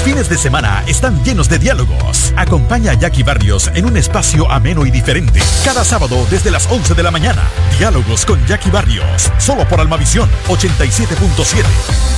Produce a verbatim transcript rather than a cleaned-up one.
fines de semana están llenos de diálogos. Acompaña a Jackie Barrios en un espacio ameno y diferente. Cada sábado desde las once de la mañana. Diálogos con Jackie Barrios. Solo por Almavisión ochenta y siete punto siete.